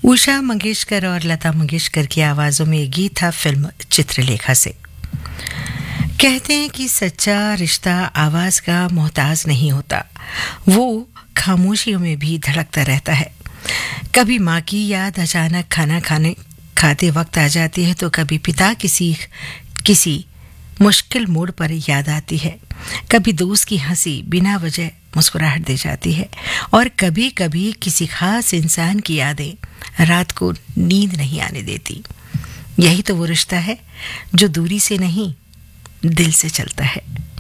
उषा मंगेशकर और लता मंगेशकर की आवाज़ों में ये गीत था फिल्म चित्रलेखा से। कहते हैं कि सच्चा रिश्ता आवाज़ का मोहताज नहीं होता, वो खामोशियों में भी धड़कता रहता है। कभी माँ की याद अचानक खाते वक्त आ जाती है, तो कभी पिता किसी मुश्किल मोड़ पर याद आती है। कभी दोस्त की हंसी बिना वजह मुस्कुराहट दे जाती है, और कभी कभी किसी खास इंसान की यादें रात को नींद नहीं आने देती। यही तो वो रिश्ता है जो दूरी से नहीं, दिल से चलता है।